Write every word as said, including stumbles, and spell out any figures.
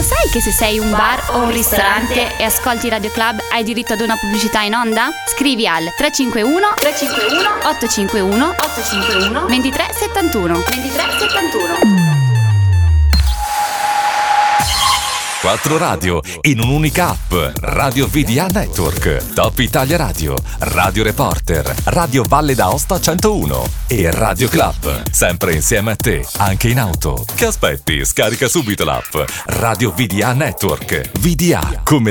sai che se sei un bar o un ristorante e ascolti Radio Club hai diritto ad una pubblicità in onda? Scrivi al tre cinque uno tre cinque uno otto cinque uno otto cinque uno ventitré settantuno ventitré settantuno. Quattro radio in un'unica app. Radio V D A Network, Top Italia Radio, Radio Reporter, Radio Valle d'Aosta centouno e Radio Club. Sempre insieme a te, anche in auto. Che aspetti? Scarica subito l'app Radio V D A Network. V D A come